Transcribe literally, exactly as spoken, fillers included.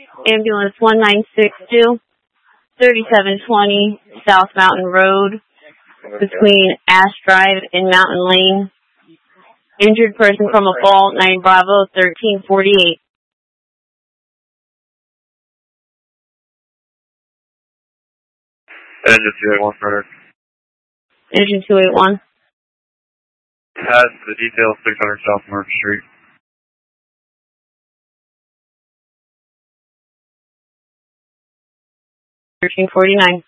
Ambulance one nine six two, thirty-seven twenty South Mountain Road, between Ash Drive and Mountain Lane. Injured person from a fall, nine Bravo, thirteen forty-eight. Engine two eight one, Frederick. Engine two eight one. Has the detail six hundred South Murphy Street. thirteen forty-nine.